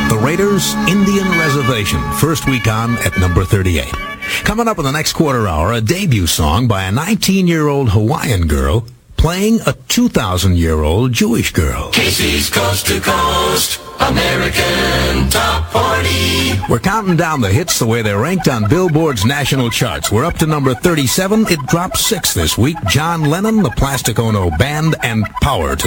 The Raiders, Indian Reservation, first week on at number 38. Coming up in the next quarter hour, a debut song by a 19-year-old Hawaiian girl playing a 2,000-year-old Jewish girl. Casey's Coast to Coast, American Top 40. We're counting down the hits the way they're ranked on Billboard's national charts. We're up to number 37. It dropped 6 this week. John Lennon, the Plastic Ono Band, and Power to